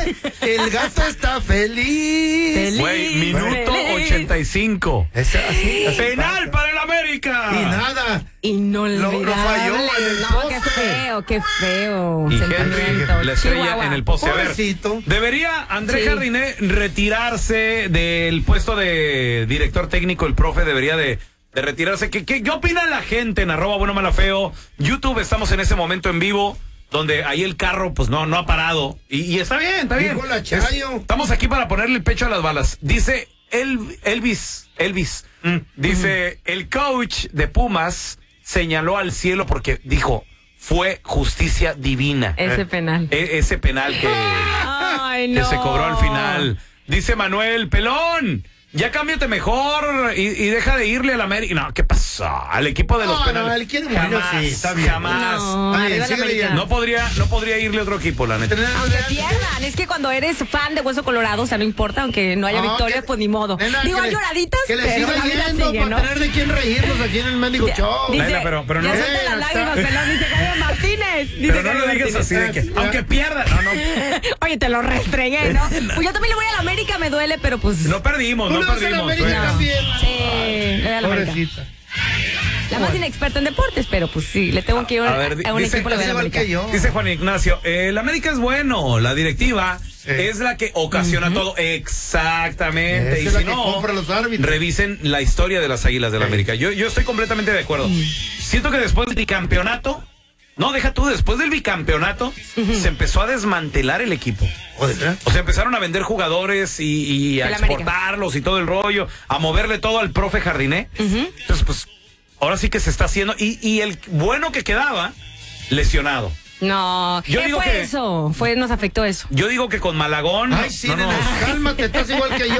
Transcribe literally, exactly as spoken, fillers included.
el gato está feliz. Feliz. Güey, minuto feliz. ochenta y cinco. Ese- así, así Penal pasa. para el América. Y nada. Inolvidable. Lo- lo falló en el No, qué poste. feo, qué feo. Y sentimiento. Henry la estrella Chihuahua. en el poste. A ver, Pobrecito. ¿debería André Sí. Jardiné retirarse del puesto de director técnico? El profe debería de, de retirarse. ¿Qué, qué, ¿Qué opina la gente en arroba bueno mala feo? YouTube, estamos en ese momento en vivo, donde ahí el carro pues no, no ha parado. Y, y está bien, está bien. Dijo la Chayo. Es- estamos aquí para ponerle el pecho a las balas. Dice el, Elvis, Elvis, Mm. dice, el coach de Pumas señaló al cielo porque dijo, fue justicia divina. Ese penal. E- ese penal que, Ay, que no. se cobró al final. Dice Manuel, pelón, ya cámbiate mejor y, y deja de irle al América. No, ¿qué pasó? Al equipo de los No, penales. no, él quiere morir jamás, así, está bien. jamás. No, Ay, arriba la síguele América. ya. No podría, no podría irle a otro equipo, la neta. Aunque pierdan, es que cuando eres fan de Hueso Colorado, o sea, no importa, aunque no haya No, victorias, que- pues ni modo. Nena, Digo, que hay le- lloraditas, Que le pero siga la vida yendo sigue, para ¿no? tener de quién reírnos aquí en el mendigo show. Dice, Nena, pero- pero no- ya Eh, suelta las está- lágrimas, pelón, dice Jaime Martínez. Dice Pero no Jaime lo digas Martínez. así de que, aunque pierda. No, no. Oye, te lo restregué, ¿no? Pues yo también le voy a la América, me duele, pero pues... No perdimos, Tú no le vas a la perdimos. América güey. también. Sí, le voy a la América. Pobrecita. La más inexperta en deportes, pero pues sí, le tengo que ir a, A ver, di- a un dice- equipo, le voy a la igual América. que yo. Dice Juan Ignacio, eh, el América es bueno, la directiva Sí. es la que ocasiona todo. Exactamente. Esa Y es la si que no, compra los árbitros. revisen la historia de las Águilas del Sí. América. Yo, yo estoy completamente de acuerdo. Siento que después del bicampeonato, no, deja tú, después del bicampeonato, se empezó a desmantelar el equipo. Joder, O sea, empezaron a vender jugadores y, y a El América. exportarlos y todo el rollo, a moverle todo al profe Jardiné. Entonces, pues, ahora sí que se está haciendo. Y, y el bueno que quedaba, lesionado. No, Yo ¿qué digo fue que- eso? Fue, nos afectó eso. Yo digo que con Malagón. Ay, sí, no nena, nos- cálmate, estás igual que yo.